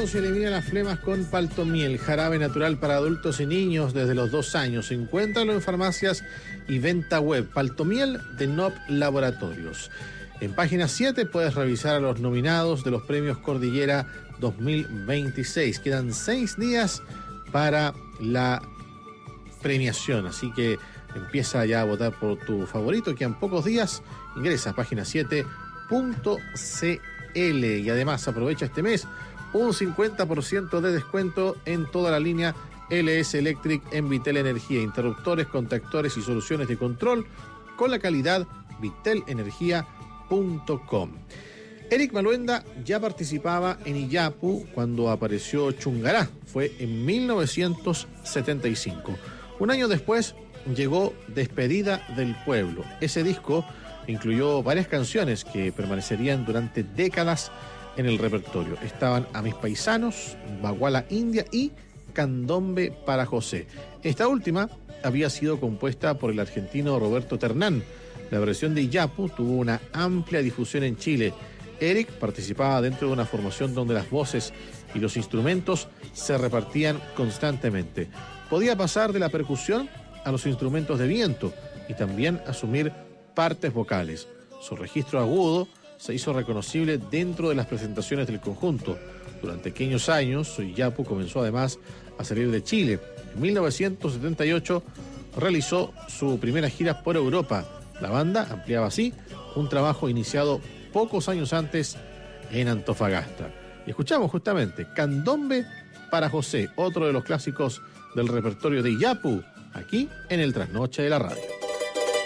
se elimina las flemas con Paltomiel, jarabe natural para adultos y niños desde los 2 años. Encuéntralo en farmacias y venta web. Paltomiel de NOP Laboratorios. En página 7 puedes revisar a los nominados de los premios Cordillera 2026. Quedan 6 días para la premiación, así que empieza ya a votar por tu favorito. Quedan pocos días. Ingresa a página 7.cl y además aprovecha este mes un 50% de descuento en toda la línea LS Electric en Vitel Energía, interruptores, contactores y soluciones de control con la calidad vitelenergia.com. Eric Maluenda ya participaba en Iyapu cuando apareció Chungará, fue en 1975. Un año después llegó Despedida del Pueblo. Ese disco incluyó varias canciones que permanecerían durante décadas en el repertorio. Estaban A Mis Paisanos, Baguala India y Candombe para José. Esta última había sido compuesta por el argentino Roberto Ternán. La versión de Iyapu tuvo una amplia difusión en Chile. Eric participaba dentro de una formación donde las voces y los instrumentos se repartían constantemente. Podía pasar de la percusión a los instrumentos de viento y también asumir partes vocales. Su registro agudo se hizo reconocible dentro de las presentaciones del conjunto. Durante aquellos años, Iyapu comenzó además a salir de Chile. En 1978 realizó su primera gira por Europa. La banda ampliaba así un trabajo iniciado pocos años antes en Antofagasta. Y escuchamos justamente Candombe para José, otro de los clásicos del repertorio de Iyapu, aquí en el Trasnoche de la Radio.